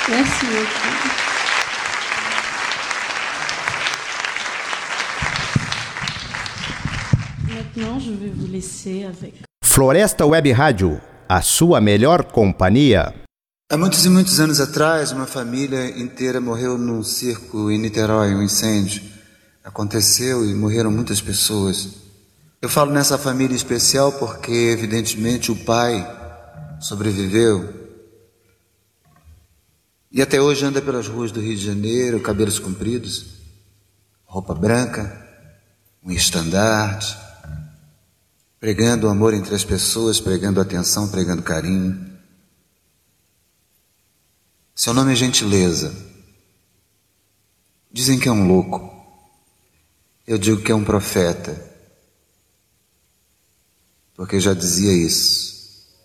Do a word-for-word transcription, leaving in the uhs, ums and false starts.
Merci beaucoup. Maintenant, je vais vous laisser avec... Floresta Web Rádio, a sua melhor companhia. Há muitos e muitos anos atrás, uma família inteira morreu num circo em Niterói, um incêndio. Aconteceu e morreram muitas pessoas. Eu falo nessa família especial porque, evidentemente, o pai sobreviveu. E até hoje anda pelas ruas do Rio de Janeiro, cabelos compridos, roupa branca, um estandarte, pregando o amor entre as pessoas, pregando atenção, pregando carinho. Seu nome é Gentileza. Dizem que é um louco. Eu digo que é um profeta, porque já dizia isso.